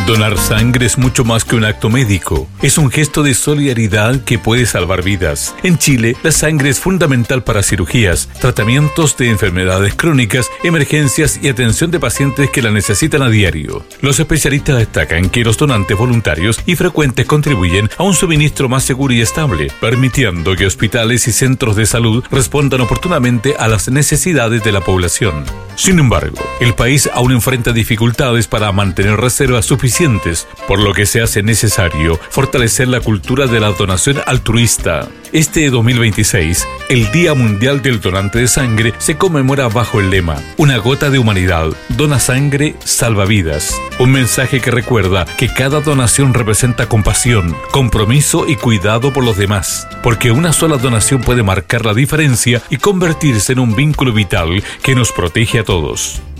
Donar sangre es mucho más que un acto médico. Es un gesto de solidaridad que puede salvar vidas. En Chile, la sangre es fundamental para cirugías, tratamientos de enfermedades crónicas, emergencias y atención de pacientes que la necesitan a diario. Los especialistas destacan que los donantes voluntarios y frecuentes contribuyen a un suministro más seguro y estable, permitiendo que hospitales y centros de salud respondan oportunamente a las necesidades de la población. Sin embargo, el país aún enfrenta dificultades para mantener reservas suficientes, por lo que se hace necesario fortalecer la cultura de la donación altruista. Este 2026, el Día Mundial del Donante de Sangre se conmemora bajo el lema "Una gota de humanidad, dona sangre, salva vidas". Un mensaje que recuerda que cada donación representa compasión, compromiso y cuidado por los demás, porque una sola donación puede marcar la diferencia y convertirse en un vínculo vital que nos protege a todos.